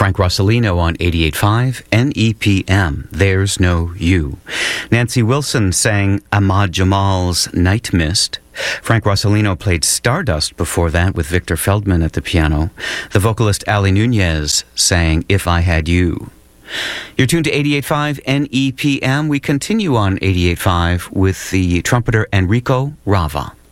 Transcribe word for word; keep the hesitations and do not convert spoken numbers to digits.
Frank Rossellino on eighty-eight point five N E P M, There's No You. Nancy Wilson sang Ahmad Jamal's Night Mist. Frank Rossellino played Stardust before that with Victor Feldman at the piano. The vocalist Ali Nunez sang If I Had You. You're tuned to eighty-eight point five N E P M. We continue on eighty-eight point five with the trumpeter Enrico Rava.